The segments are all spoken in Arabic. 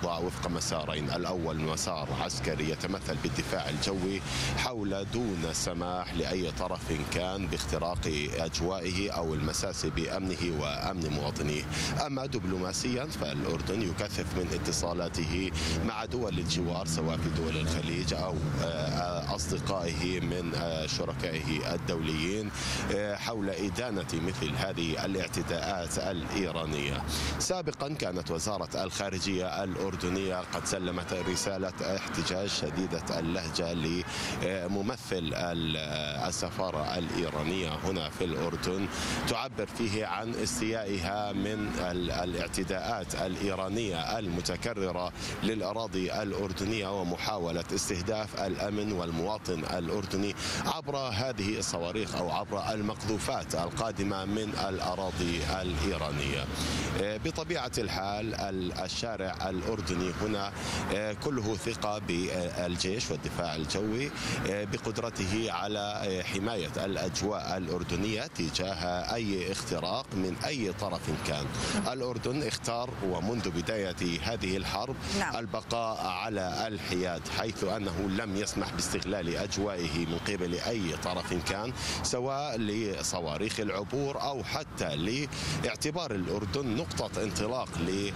الأوضاع وفق مسارين. الأول مسار عسكري يتمثل بالدفاع الجوي حول دون السماح لأي طرف كان باختراق أجوائه أو المساس بأمنه وأمن مواطنيه. أما دبلوماسيا فالأردن يكثف من اتصالاته مع دول الجوار سواء في دول الخليج أو أصدقائه من شركائه الدوليين حول إدانة مثل هذه الاعتداءات الإيرانية. سابقا كانت وزارة الخارجية الأردنية قد سلمت رسالة احتجاج شديدة اللهجة لممثل السفارة الإيرانية هنا في الأردن، تعبر فيه عن استيائها من الاعتداءات الإيرانية المتكررة للأراضي الأردنية ومحاولة استهداف الأمن والمواطن الأردني عبر هذه الصواريخ أو عبر المقذوفات القادمة من الأراضي الإيرانية. بطبيعة الحال الشارع الأردني هنا كله ثقة بالجيش والدفاع الجوي بقدرته على حماية الأجواء الأردنية تجاه أي اختراق من أي طرف كان. الأردن اختار ومنذ بداية هذه الحرب البقاء على الحياد، حيث أنه لم يسمح باستغلال أجوائه من قبل أي طرف كان، سواء لصواريخ العبور أو حتى لاعتبار الأردن نقطة انطلاق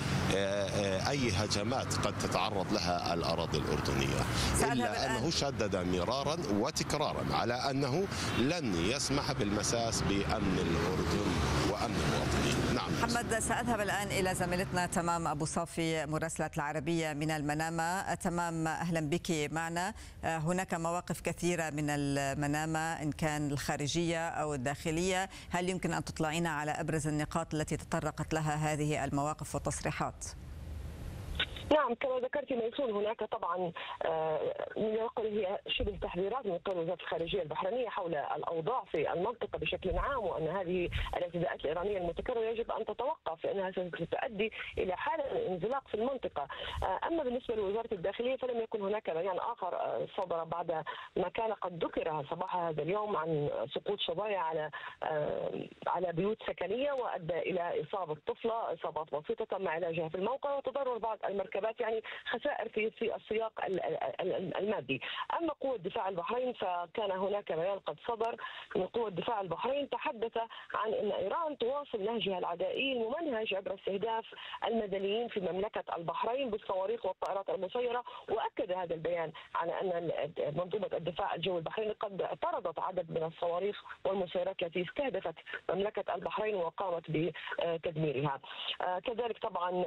لأي هجمات قد تتعرض لها الأراضي الأردنية. إلا أنه شدد مرارا وتكرارا على أنه لن يسمح بالمساس بأمن الأردن وأمن المواطنين. نعم محمد، سأذهب الآن إلى زميلتنا تمام أبو صافي مراسلة العربية من المنامة. تمام، أهلا بك معنا. هناك مواقف كثيرة من المنامة إن كان الخارجية أو الداخلية، هل يمكن أن تطلعينا على أبرز النقاط التي تطرقت لها هذه المواقف والتصريحات؟ نعم، كما ذكرت ميسون، هناك طبعا من يقول هي شبه تحذيرات من قبل وزارة الخارجية البحرينية حول الأوضاع في المنطقة بشكل عام، وأن هذه الاعتداءات الإيرانية المتكررة يجب أن تتوقف لأنها ستؤدي إلى حالة انزلاق في المنطقة. أما بالنسبة لوزارة الداخلية فلم يكن هناك بيان آخر صدر بعد ما كان قد ذكر صباح هذا اليوم عن سقوط شظايا على بيوت سكنية وأدى إلى إصابة طفلة إصابات بسيطة تم علاجها في الموقع وتضرر بعض المركبات، يعني خسائر في السياق المادي. اما قوة دفاع البحرين فكان هناك بيان قد صدر من قوة دفاع البحرين تحدث عن ان ايران تواصل نهجها العدائي الممنهج عبر استهداف المدنيين في مملكة البحرين بالصواريخ والطائرات المسيرة. واكد هذا البيان على ان منظومة الدفاع الجوي البحريني قد اعترضت عدد من الصواريخ والمسيرات التي استهدفت مملكة البحرين وقامت بتدميرها. كذلك طبعا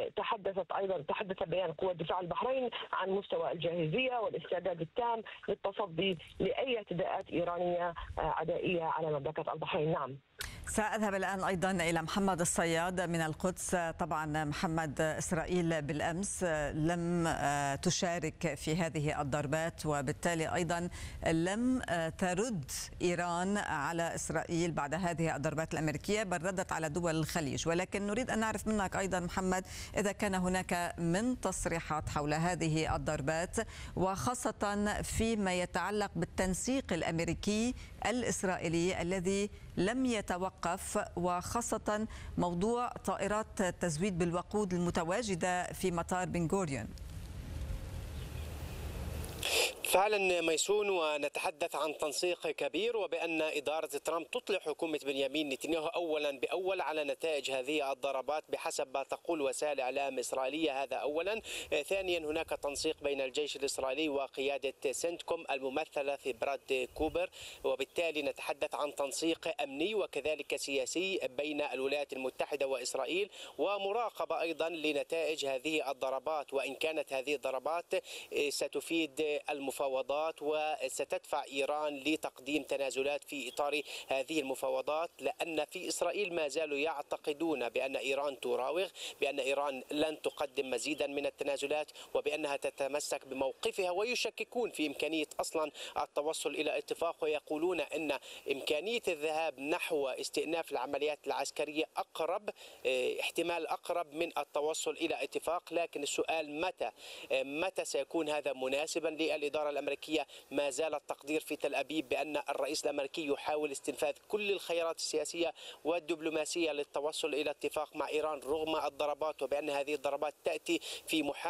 تحدث بيان قوة دفاع البحرين عن مستوى الجاهزية والاستعداد التام للتصدي لأي اعتداءات إيرانية عدائية على مملكة البحرين. نعم، سأذهب الآن أيضا إلى محمد الصياد من القدس. طبعا محمد، إسرائيل بالأمس لم تشارك في هذه الضربات، وبالتالي أيضا لم ترد إيران على إسرائيل بعد هذه الضربات الأمريكية، بل ردت على دول الخليج. ولكن نريد أن نعرف منك أيضا محمد إذا كان هناك من تصريحات حول هذه الضربات، وخاصة فيما يتعلق بالتنسيق الأمريكي الإسرائيلي الذي لم يتوقف، وخاصة موضوع طائرات التزويد بالوقود المتواجدة في مطار بن غوريون. فعلا ميسون، ونتحدث عن تنسيق كبير، وبأن إدارة ترامب تطلع حكومة بنيامين نتنياهو أولا بأول على نتائج هذه الضربات بحسب ما تقول وسائل إعلام إسرائيلية. هذا أولا. ثانيا، هناك تنسيق بين الجيش الإسرائيلي وقيادة سنتكوم الممثلة في براد كوبر، وبالتالي نتحدث عن تنسيق أمني وكذلك سياسي بين الولايات المتحدة وإسرائيل، ومراقبة أيضا لنتائج هذه الضربات. وإن كانت هذه الضربات ستفيد المفاوضات وستدفع إيران لتقديم تنازلات في إطار هذه المفاوضات، لأن في إسرائيل ما زالوا يعتقدون بأن إيران تراوغ، بأن إيران لن تقدم مزيدا من التنازلات، وبأنها تتمسك بموقفها، ويشككون في إمكانية أصلا التوصل إلى اتفاق، ويقولون أن إمكانية الذهاب نحو استئناف العمليات العسكرية أقرب، احتمال أقرب من التوصل إلى اتفاق. لكن السؤال متى سيكون هذا مناسبا للإدارة الأمريكية؟ ما زال التقدير في تل أبيب بأن الرئيس الأمريكي يحاول استنفاذ كل الخيارات السياسية والدبلوماسية للتوصل إلى اتفاق مع إيران رغم الضربات، وبأن هذه الضربات تأتي في محاولة